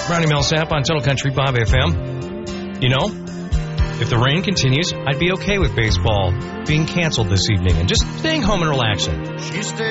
Brownie Millsap on Total Country Bob FM. You know, if the rain continues, I'd be okay with baseball being canceled this evening and just staying home and relaxing. She stayed